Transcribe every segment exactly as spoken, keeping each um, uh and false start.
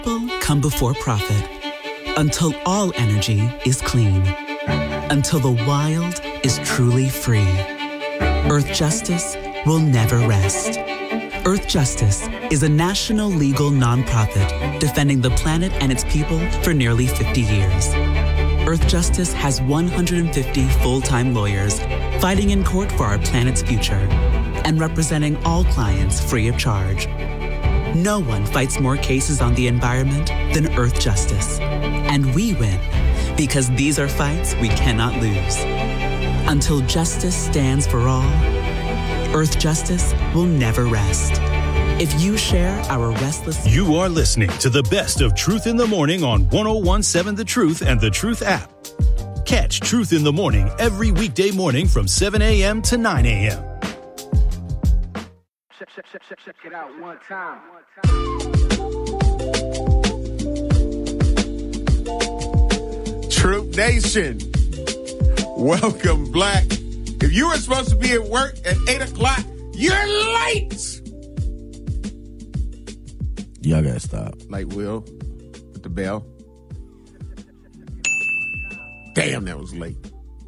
People come before profit. Until all energy is clean. Until the wild is truly free. Earth Justice will never rest. Earth Justice is a national legal nonprofit defending the planet and its people for nearly fifty years. Earth Justice has one hundred fifty full-time lawyers fighting in court for our planet's future and representing all clients free of charge. No one fights more cases on the environment than Earth Justice. And we win because these are fights we cannot lose. Until justice stands for all, Earth Justice will never rest. If you share our restless... You are listening to the best of Truth in the Morning on one oh one point seven The Truth and The Truth app. Catch Truth in the Morning every weekday morning from seven a.m. to nine a.m. Check, check, check, check, check it out one time. Truth Nation, welcome, Black. If you were supposed to be at work at eight o'clock, you're late. Y'all gotta stop. Like Will with the bell. Damn, that was late.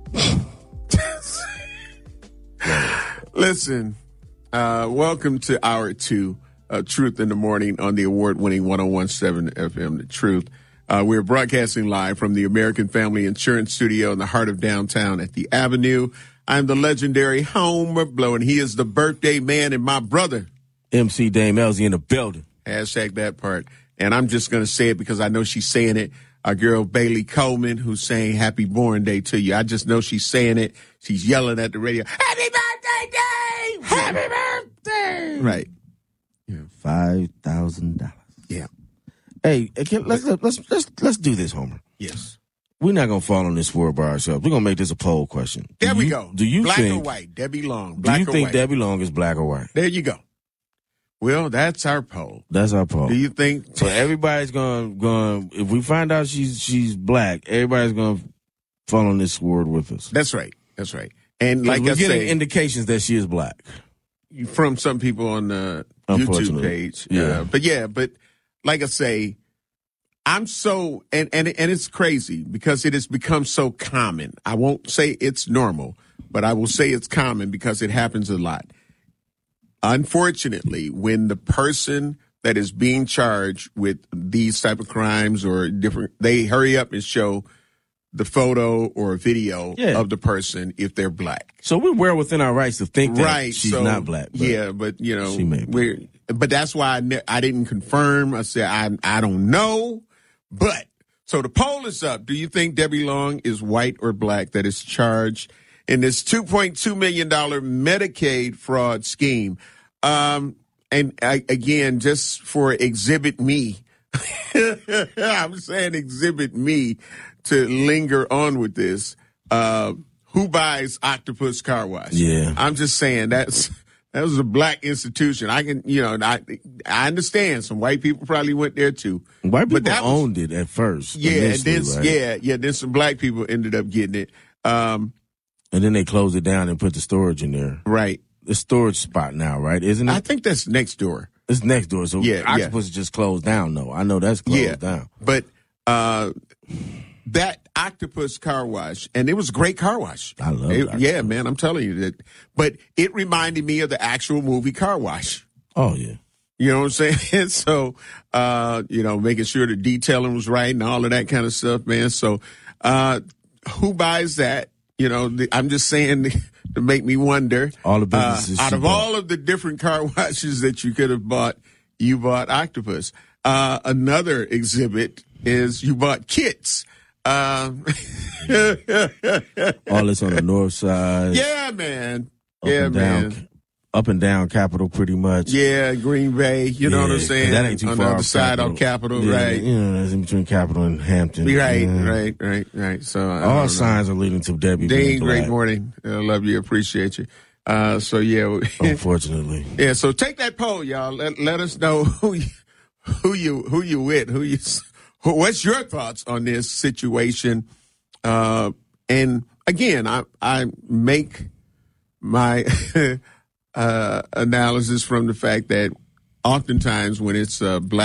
Listen, uh, welcome to hour two of Truth in the Morning on the award-winning one oh one point seven F M, The Truth. Uh, we're broadcasting live from the American Family Insurance Studio in the heart of downtown at the Avenue. I'm the legendary Homer Blow, and he is the birthday man and my brother. M C Dame Elsie in the building. Hashtag that part. And I'm just going to say it because I know she's saying it. Our girl Bailey Coleman, who's saying happy born day to you. I just know she's saying it. She's yelling at the radio, happy birthday, Dave! Happy birthday! Right. Yeah, five thousand dollars. Yeah. Hey, can, let's, let's, let's, let's do this, Homer. Yes. We're not going to fall on this sword by ourselves. We're going to make this a poll question. Do There we you, go. Do you black think, or white? Debbie Long. Black do you or think white? Debbie Long is black or white? There you go. Well, that's our poll. That's our poll. Do you think? So everybody's going, going. If we find out she's she's black, everybody's going to fall on this sword with us. That's right. That's right. And like we're I getting say, indications that she is black from some people on the YouTube page. Yeah. Uh, but yeah, but like I say, I'm so, and, and, and it's crazy because it has become so common. I won't say it's normal, but I will say it's common because it happens a lot. Unfortunately, when the person that is being charged with these type of crimes or different, they hurry up and show the photo or video yeah. of the person if they're black. So we're well within our rights to think that right, she's so, not black. But yeah, but you know, she may be. we're, but that's why I, ne- I didn't confirm. I said I I don't know, but so the poll is up. Do you think Debbie Long is white or black that is charged in this two point two million dollars Medicaid fraud scheme? Um, and I, again, just for Exhibit Me, I'm saying Exhibit Me to linger on with this. Uh, who buys Octopus Car Wash? Yeah. I'm just saying that's that was a black institution. I can, you know, I I understand some white people probably went there too. White people but that was, owned it at first. Yeah, and then right? yeah, yeah. Then some black people ended up getting it. Um, and then they closed it down and put the storage in there. Right. The storage spot now, right? Isn't it? I think that's next door. It's next door. So yeah, Octopus yeah. is just closed down, though. I know that's closed yeah, down. But uh, that Octopus Car Wash, and it was a great car wash. I love it. it. Yeah, man, I'm telling you that. But it reminded me of the actual movie Car Wash. Oh, yeah. You know what I'm saying? So, uh, you know, making sure the detailing was right and all of that kind of stuff, man. So, uh, who buys that? You know, the, I'm just saying to make me wonder. All the businesses. Uh, out of bought. all of the different car washes that you could have bought, you bought Octopus. Uh, another exhibit is you bought kits. Um, all this on the north side. Yeah, man. Up yeah, and down, man. Up and down Capitol, pretty much. Yeah, Green Bay. You know yeah, what I'm saying? That ain't too on far. On the other off side Capitol. of Capitol, yeah, right? You know, that's in between Capitol and Hampton. Right, yeah. right, right, right. So I all signs are leading to Debbie. Dean, great great morning. I love you. Appreciate you. Uh, so yeah. Unfortunately. Yeah. So take that poll, y'all. Let let us know who you, who you who you with. Who you. Who, what's your thoughts on this situation? Uh, and again, I I make my uh, analysis from the fact that oftentimes when it's uh, black.